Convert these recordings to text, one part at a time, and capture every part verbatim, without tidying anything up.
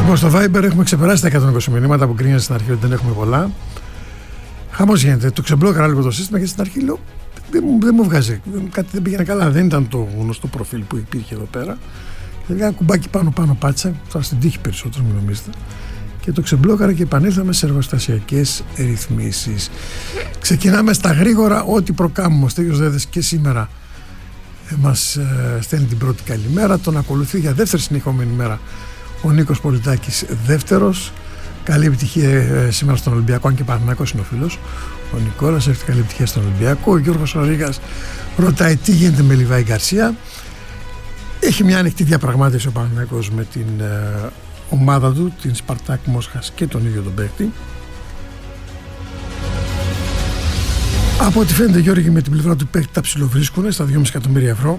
Λοιπόν, στο Viber έχουμε ξεπεράσει τα εκατόν είκοσι μηνύματα που κρίνιαζε στην αρχή ότι δεν έχουμε πολλά. Χαμός γίνεται. Το ξεμπλόκαρα λίγο το σύστημα και στην αρχή λέω δεν μου, δεν μου βγάζει. Κάτι δεν πήγαινε καλά. Δεν ήταν το γνωστό προφίλ που υπήρχε εδώ πέρα. Ένα κουμπάκι πάνω-πάνω πάτσα. Τώρα στην τύχη περισσότερο, μην νομίζετε. Και το ξεμπλόκαρα και επανήλθαμε σε εργοστασιακές ρυθμίσεις. Ξεκινάμε στα γρήγορα ό,τι προκάμουμε. Ο Στέλιος Δέδες και σήμερα ε, μας ε, στέλνει την πρώτη καλημέρα. Τον ακολουθεί για δεύτερη συνεχόμενη μέρα ο Νίκος Πολιτάκης δεύτερος. Καλή επιτυχία ε, σήμερα στον Ολυμπιακό, αν και Παναθηναϊκός είναι ο φίλος. Ο Νικόλας έχει καλή επιτυχία στον Ολυμπιακό. Ο Γιώργος Ορίγας ρωτάει τι γίνεται με Λιβάη Γκαρσία. Έχει μια ανοιχτή διαπραγμάτευση ο Παναθηναϊκός με την ε, ομάδα του, την Σπαρτάκ Μόσχας και τον ίδιο τον παίκτη. Από ό,τι φαίνεται, Γιώργη, με την πλευρά του παίκτη τα ψιλοβρίσκουνε στα δυόμισι εκατομμύρια ευρώ.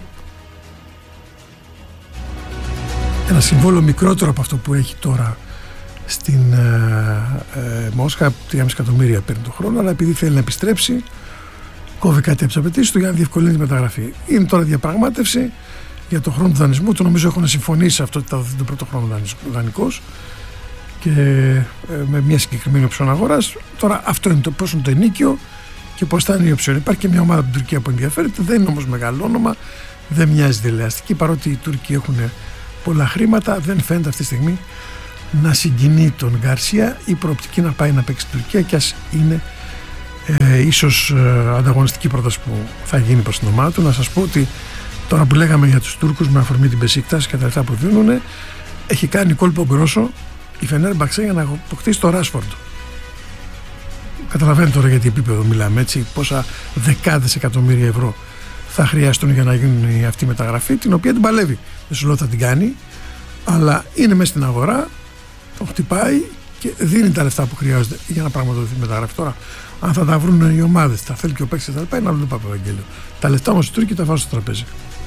Ένα συμβόλαιο μικρότερο από αυτό που έχει τώρα στην ε, ε, Μόσχα, τρία κόμμα πέντε εκατομμύρια παίρνει το χρόνο, αλλά επειδή θέλει να επιστρέψει, κόβει κάτι από τις απαιτήσεις του για να διευκολύνει τη μεταγραφή. Είναι τώρα διαπραγμάτευση για το χρόνο του δανεισμού του. Νομίζω έχουν συμφωνήσει αυτό ότι θα δοθεί τον πρώτο χρόνο δανεικός και ε, με μια συγκεκριμένη οψιόν αγοράς. Τώρα αυτό είναι το πώς είναι το ενίκιο και πώς θα είναι η οψιόν. Υπάρχει και μια ομάδα από την Τουρκία που ενδιαφέρεται, δεν είναι όμως μεγάλο όνομα, δεν μοιάζει δελεαστική, παρότι οι Τούρκοι έχουν πολλά χρήματα, δεν φαίνεται αυτή τη στιγμή να συγκινεί τον Γκαρσία η προοπτική να πάει να παίξει στην Τουρκία, και ας είναι ε, ίσως ε, ανταγωνιστική πρόταση που θα γίνει προς την ομάδα του. Να σας πω ότι τώρα που λέγαμε για τους Τούρκους με αφορμή την Μπεσίκτας και τα λεφτά που δίνουν, έχει κάνει κόλπο γκρόσο η Φενέρμπαξε για να αποκτήσει το Ράσφορντ. Καταλαβαίνετε τώρα για τι επίπεδο μιλάμε, έτσι, πόσα δεκάδες εκατομμύρια ευρώ θα χρειαστούν για να γίνει αυτή η μεταγραφή, την οποία την παλεύει. Δεν σου λέω θα την κάνει, αλλά είναι μέσα στην αγορά, τον χτυπάει και δίνει τα λεφτά που χρειάζονται για να πραγματοποιηθεί η μεταγραφή. Τώρα, αν θα τα βρουν οι ομάδες, θα θέλει και ο παίκτης, θα τα πάει, να το πάμε, Ευαγγέλιο. Τα λεφτά όμως οι Τούρκοι τα βάζουν στο τραπέζι.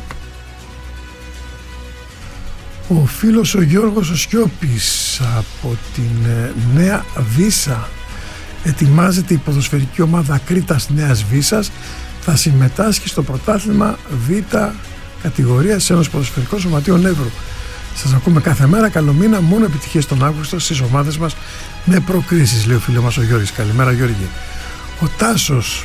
Ο φίλος ο Γιώργος ο Σιώπης από την Νέα Βίσα. Ετοιμάζεται η ποδοσφαιρική ομάδα Κρήτας Νέας Βίσας. Θα συμμετάσχει στο πρωτάθλημα Β κατηγορίας Ένωσης Ποδοσφαιρικών Σωματείων Εύρου. Σας ακούμε κάθε μέρα. Καλό μήνα. Μόνο επιτυχίες τον Αύγουστο στις ομάδες μας με προκρίσεις, λέει ο φίλος μας ο Γιώργης. Καλημέρα, Γιώργη. Ο Τάσος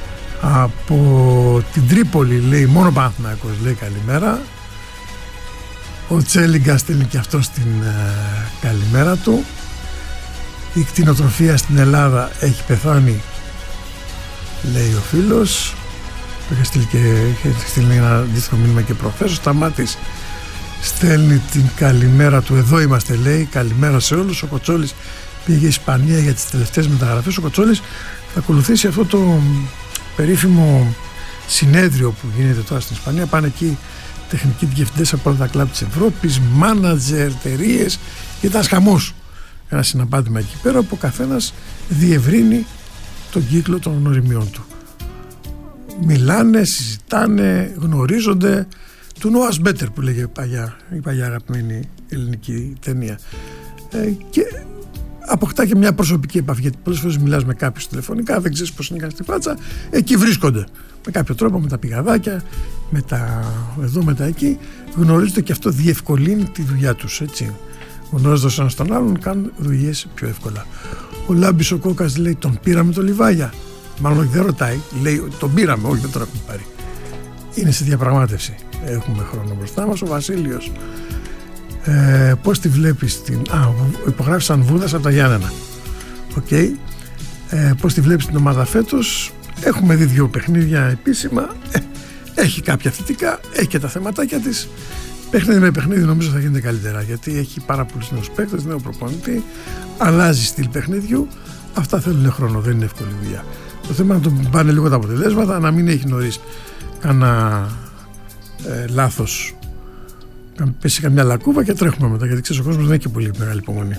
από την Τρίπολη λέει μόνο Παναθηναϊκός, λέει καλημέρα. Ο Τσέλιγκα στέλνει και αυτό την ε, καλημέρα του. Η κτηνοτροφία στην Ελλάδα έχει πεθάνει, λέει ο φίλος. Το είχε στείλει και είχε στείλει ένα αντίστοιχο μήνυμα και προχθές. Ο Σταμάτης στέλνει την καλημέρα του. Εδώ είμαστε, λέει. Καλημέρα σε όλους. Ο Κοτσόλης πήγε η Ισπανία για τις τελευταίες μεταγραφές. Ο Κοτσόλης θα ακολουθήσει αυτό το περίφημο συνέδριο που γίνεται τώρα στην Ισπανία. Πάνε εκεί τεχνικοί διευθυντές από όλα τα κλαμπ της Ευρώπης, μάνατζερ, εταιρείες, και ήταν χαμός. Ένα συναπάτημα εκεί πέρα που ο καθένας διευρύνει τον κύκλο των γνωριμιών του. Μιλάνε, συζητάνε, γνωρίζονται. Του Noah's Better που λέγε παλιά, η παλιά αγαπημένη ελληνική ταινία. Ε, και αποκτά και μια προσωπική επαφή, γιατί πολλές φορές μιλάς με κάποιους τηλεφωνικά, δεν ξέρεις πώς είναι κανείς στη φάτσα, εκεί βρίσκονται. Με κάποιο τρόπο, με τα πηγαδάκια, με τα εδώ, με τα εκεί, γνωρίζονται και αυτό διευκολύνει τη δουλειά τους, έτσι. Γνωρίζοντας ένας τον άλλον, κάνουν δουλειές πιο εύκολα. Ο Λάμπης ο Κόκας λέει: τον πήραμε το Λιβάγια. Μάλλον όχι, δεν ρωτάει, λέει: τον πήραμε, όχι, δεν τον έχουμε πάρει. Είναι σε διαπραγμάτευση. Έχουμε χρόνο μπροστά μας. Ο Βασίλειος, ε, πώς τη βλέπεις την. Α, υπογράφει σαν Βούδας από τα Γιάννενα. Οκ. Okay. Ε, πώς τη βλέπεις την ομάδα φέτος. Έχουμε δει δύο παιχνίδια επίσημα. Ε, έχει κάποια θετικά, έχει και τα θεματάκια της. Παιχνίδι με παιχνίδι νομίζω θα γίνεται καλύτερα, γιατί έχει πάρα πολλούς νέους παίκτες, νέο προπονητή, αλλάζει στυλ παιχνιδιού. Αυτά θέλουν χρόνο, δεν είναι εύκολη δουλειά. Το θέμα είναι να το πάνε λίγο τα αποτελέσματα, να μην έχει νωρίς κανένα ε, λάθος, να πέσει καμιά λακκούβα και τρέχουμε μετά, γιατί ξέρεις ο κόσμος δεν έχει και πολύ μεγάλη υπομονή.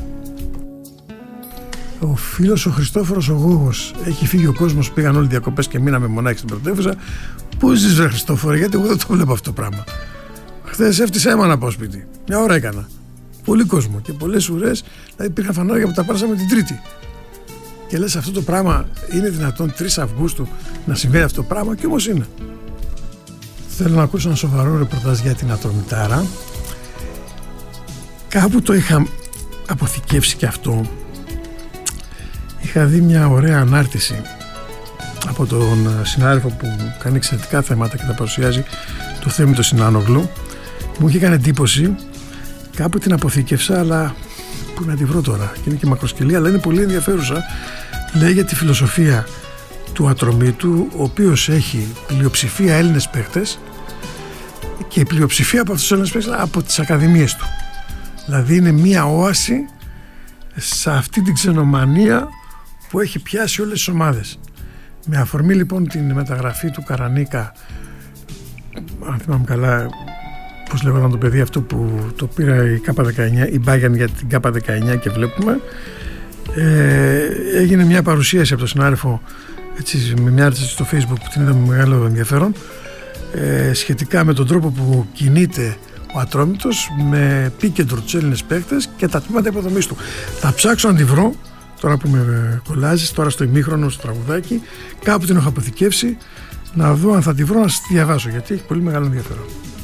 Ο φίλος ο Χριστόφορος ο Γόγος: έχει φύγει ο κόσμος, πήγαν όλοι διακοπές και μείναμε μονάχοι στην πρωτεύουσα. Πού ζεις, βρε Χριστόφορε, γιατί εγώ δεν το βλέπω αυτό το πράγμα. Χθες έφτιασα αίμα να πάω σπίτι. Μια ώρα έκανα. Πολύ κόσμο και πολλές ουρές. Δηλαδή υπήρχαν φανάρια που τα πάρασαμε την Τρίτη. Και λες, αυτό το πράγμα είναι δυνατόν τρεις Αυγούστου να συμβαίνει αυτό το πράγμα? Και όμως είναι. Θέλω να ακούσω ένα σοβαρό ρεπορτάζ για την Ατρομητάρα. Κάπου το είχα αποθηκεύσει και αυτό. Είχα δει μια ωραία ανάρτηση από τον συνάδελφο που κάνει εξαιρετικά θέματα και τα παρουσιάζει, το Θέμη το Συνάνογλου. Μου είχε κάνει εντύπωση, κάπου την αποθήκευσα, αλλά πού να τη βρω τώρα, και είναι και μακροσκελή, αλλά είναι πολύ ενδιαφέρουσα. Λέει για τη φιλοσοφία του Ατρομήτου, ο οποίος έχει πλειοψηφία Έλληνες παίχτες και η πλειοψηφία από αυτούς τους Έλληνες παίχτες από τις ακαδημίες του. Δηλαδή είναι μία όαση σε αυτή την ξενομανία που έχει πιάσει όλες τις ομάδες. Με αφορμή λοιπόν την μεταγραφή του Καρανίκα, αν θυμάμαι καλά πώς λέγονταν το παιδί αυτό που το πήρα η Κάπα δεκαεννιά, η Bayern για την Κάπα δεκαεννιά, και βλέπουμε ε, έγινε μια παρουσίαση από τον συνάδελφο, έτσι, με μια άρτηση στο Facebook που την είδαμε με μεγάλο ενδιαφέρον, ε, σχετικά με τον τρόπο που κινείται ο Ατρόμητος με επίκεντρο τους Έλληνες παίκτες και τα τμήματα υποδομής του. Θα ψάξω να τη βρω τώρα που με κολλάζεις, τώρα στο ημίχρονο, στο τραγουδάκι, κάπου την έχω αποθηκεύσει, να δω αν θα τη βρω, να σας τη διαβάσω, γιατί έχει πολύ μεγάλο ενδιαφέρον.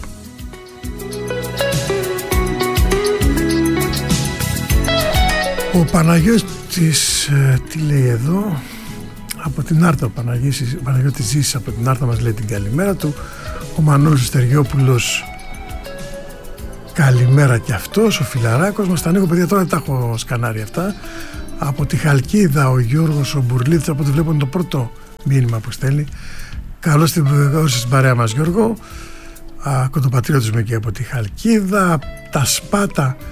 Ο Παναγιώτης, ε, τι λέει εδώ, από την Άρτα, ο Παναγιώτης, ο Παναγιώτης Ζήσης από την Άρτα μας λέει την καλημέρα του. Ο Μανώλης Στεριόπουλος, καλημέρα και αυτός. Ο Φιλαράκος μας τα ανοίγω, παιδιά, τώρα δεν τα έχω σκανάρει αυτά. Από τη Χαλκίδα ο Γιώργος ο Μπουρλίτης, από ό,τι βλέπω είναι το πρώτο μήνυμα που στέλνει. Καλώς την στην παρέα μας, Γιώργο. Κοντοπατριώτης με εκεί από τη Χαλκίδα. Τα Σπάτα